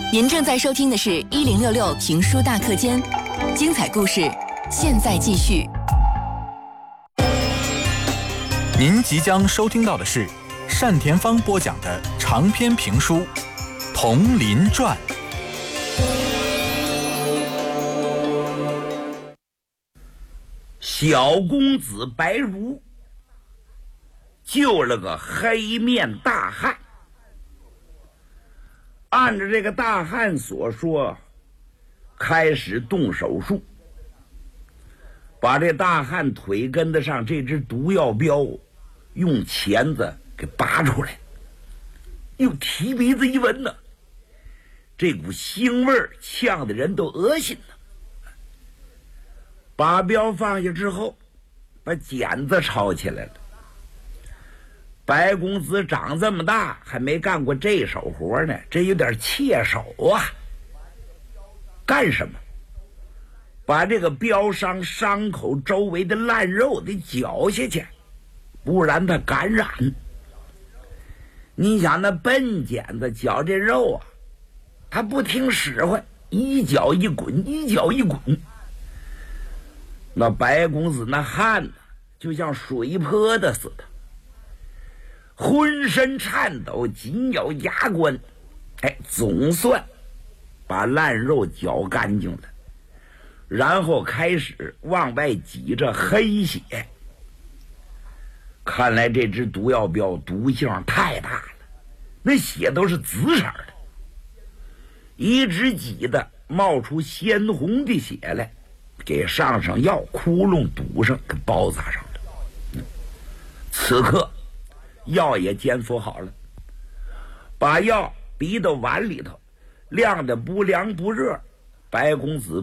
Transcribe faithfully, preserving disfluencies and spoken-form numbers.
您正在收听的是一零六六评书大课间，精彩故事现在继续。 您即将收听到的是单田芳播讲的长篇评书《铜林传》。 小公子白如救了个黑面大汉，按照这个大汉所说，开始动手术，把这大汉腿根子上这只毒药镖用钳子给拔出来，又提鼻子一闻呢，这股腥味儿呛得人都恶心呢。把镖放下之后，把剪子抄起来了。白公子长这么大还没干过这手活呢，这有点怯手啊。干什么？把这个镖伤伤口周围的烂肉得绞下去，不然它感染。你想那笨剪子绞这肉啊，他不听使唤，一脚一滚，一脚一滚。那白公子那汗呢，就像水泼的似的，浑身颤抖，紧咬牙关，哎，总算把烂肉绞干净了，然后开始往外挤着黑血。看来这只毒药镖毒性太大了，那血都是紫色的，一直挤的冒出鲜红的血来，给上上药，窟窿堵上，给包扎上了。嗯，此刻药也煎服好了，把药逼到碗里头，晾得不凉不热。白公子